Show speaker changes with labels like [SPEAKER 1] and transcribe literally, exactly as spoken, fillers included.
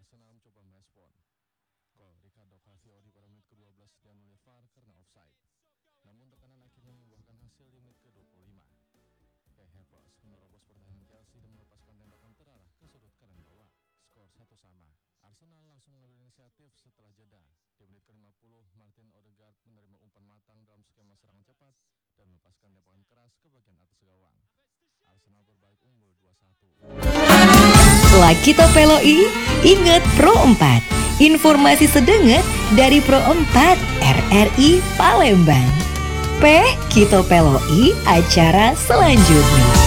[SPEAKER 1] Arsenal mencoba merespon. Gol Ricardo Calciori pada menit kedua belas dianulir V A R karena offside. Namun tekanan akhirnya membuahkan hasil di menit ke dua puluh lima. Kai Havertz menerobos pertahanan Chelsea dan melepaskan tembakan terarah ke sudut kanan bawah. Skor satu sama. Arsenal langsung mengambil inisiatif setelah jeda. Di menit ke lima puluh, Martin Odegaard menerima umpan matang dalam skema serangan cepat dan melepaskan tembakan keras ke bagian atas gawang. Arsenal berbalik unggul dua satu.
[SPEAKER 2] Lakito Peloi, ingat Pro empat. Informasi sedenget dari Pro empat R R I Palembang. P Kito Peloi acara selanjutnya.